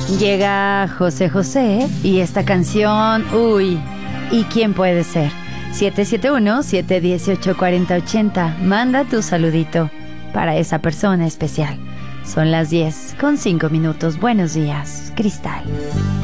Llega José José y esta canción, uy, ¿y quién puede ser? 771-718-4080. Manda tu saludito para esa persona especial. Son las 10:05. Buenos días, Cristal.